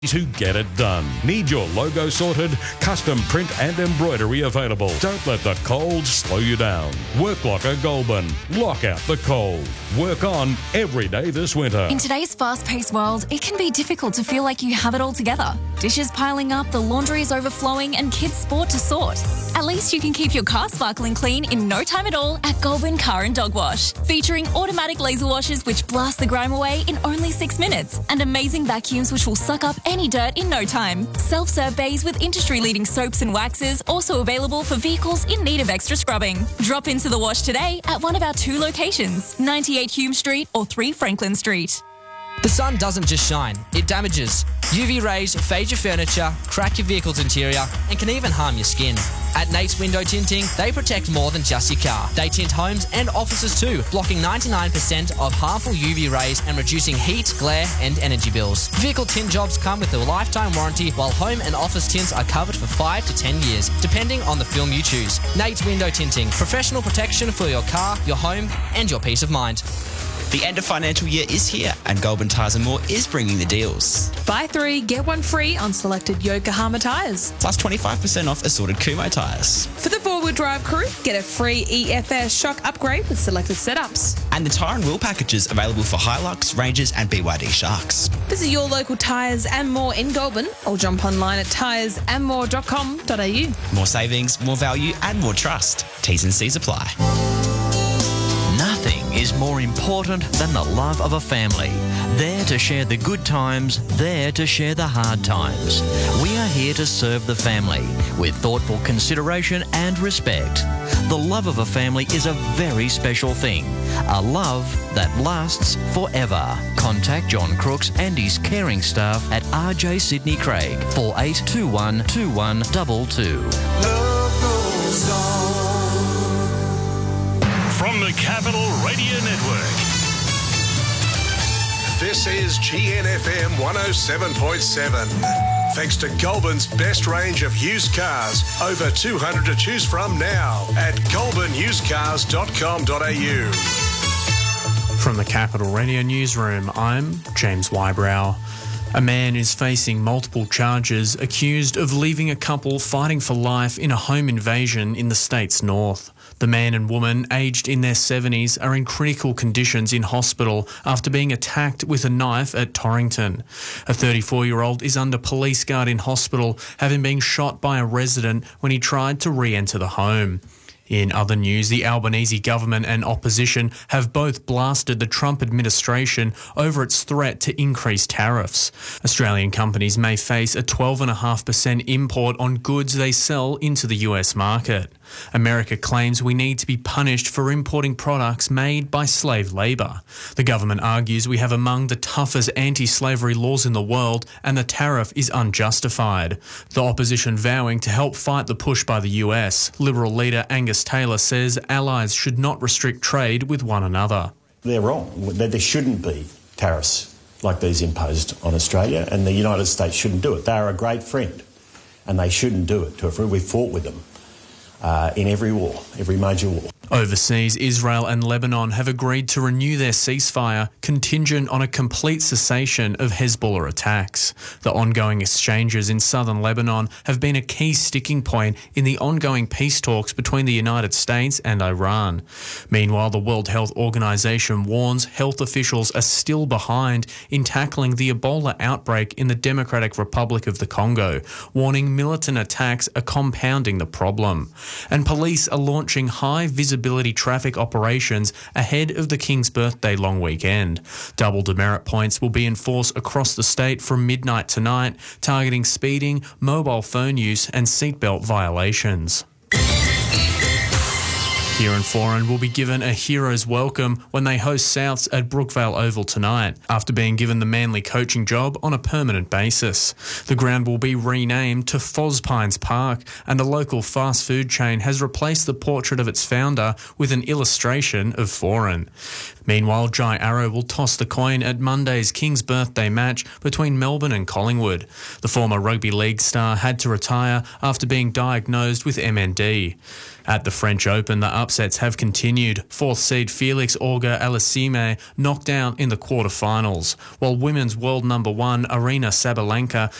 To get it done. Need your logo sorted? Custom print and embroidery available. Don't let the cold slow you down. Work Locker Goulburn. Lock out the cold. Work on every day this winter. In today's fast-paced world, it can be difficult to feel like you have it all together. Dishes piling up, the laundry is overflowing, and kids' sport to sort. At least you can keep your car sparkling clean in no time at all at Goulburn Car and Dog Wash. Featuring automatic laser washers which blast the grime away in only 6 minutes and amazing vacuums which will suck up any dirt in no time. Self-serve bays with industry-leading soaps and waxes also available for vehicles in need of extra scrubbing. Drop into the wash today at one of our 2 locations, 98 Hume Street or 3 Franklin Street. The sun doesn't just shine, it damages. UV rays fade your furniture, crack your vehicle's interior, and can even harm your skin. At Nate's Window Tinting, they protect more than just your car. They tint homes and offices too, blocking 99% of harmful UV rays and reducing heat, glare, and energy bills. Vehicle tint jobs come with a lifetime warranty, while home and office tints are covered for 5 to 10 years, depending on the film you choose. Nate's Window Tinting, professional protection for your car, your home, and your peace of mind. The end of financial year is here, and Goulburn Tyres & More is bringing the deals. Buy 3, get 1 free on selected Yokohama tyres. Plus 25% off assorted Kumho tyres. For the 4-wheel drive crew, get a free EFS shock upgrade with selected setups. And the tyre and wheel packages available for Hilux, Rangers and BYD Sharks. Visit your local Tyres & More in Goulburn or jump online at tyresandmore.com.au. More savings, more value and more trust. T's and C's apply. Nothing is more important than the love of a family. There to share the good times, there to share the hard times. We are here to serve the family with thoughtful consideration and respect. The love of a family is a very special thing. A love that lasts forever. Contact John Crooks and his caring staff at RJ Sydney Craig, 4821 2122. Love goes on. From the Capital Radio Network. This is GNFM 107.7. Thanks to Goulburn's best range of used cars. Over 200 to choose from now at goulburnusedcars.com.au. From the Capital Radio Newsroom, I'm James Wybrow. A man is facing multiple charges accused of leaving a couple fighting for life in a home invasion in the state's north. The man and woman, aged in their 70s, are in critical conditions in hospital after being attacked with a knife at Torrington. A 34-year-old is under police guard in hospital, having been shot by a resident when he tried to re-enter the home. In other news, the Albanese government and opposition have both blasted the Trump administration over its threat to increase tariffs. Australian companies may face a 12.5% import on goods they sell into the US market. America claims we need to be punished for importing products made by slave labour. The government argues we have among the toughest anti-slavery laws in the world and the tariff is unjustified. The opposition vowing to help fight the push by the US. Liberal leader Angus Taylor says allies should not restrict trade with one another. They're wrong. There shouldn't be tariffs like these imposed on Australia, and the United States shouldn't do it. They are a great friend, and they shouldn't do it. We fought with them in every war, every major war. Overseas, Israel and Lebanon have agreed to renew their ceasefire contingent on a complete cessation of Hezbollah attacks. The ongoing exchanges in southern Lebanon have been a key sticking point in the ongoing peace talks between the United States and Iran. Meanwhile, the World Health Organization warns health officials are still behind in tackling the Ebola outbreak in the Democratic Republic of the Congo, warning militant attacks are compounding the problem. And police are launching high visibility traffic operations ahead of the King's Birthday long weekend. Double demerit points will be enforced across the state from midnight tonight, targeting speeding, mobile phone use and seatbelt violations. Kieran Foran will be given a hero's welcome when they host Souths at Brookvale Oval tonight, after being given the Manly coaching job on a permanent basis. The ground will be renamed to Fospines Park, and a local fast food chain has replaced the portrait of its founder with an illustration of Foran. Meanwhile, Jai Arrow will toss the coin at Monday's King's Birthday match between Melbourne and Collingwood. The former rugby league star had to retire after being diagnosed with MND. At the French Open, the upsets have continued. Fourth seed Felix Auger Aliassime knocked down in the quarterfinals, while women's world number one Arina Sabalenka